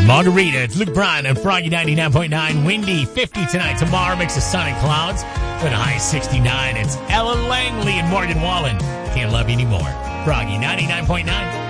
Margarita. It's Luke Bryan and Froggy 99.9. Windy 50 tonight. Tomorrow makes a sun and clouds with a high 69. It's Ella Langley and Morgan Wallen. Can't love you anymore. Froggy 99.9.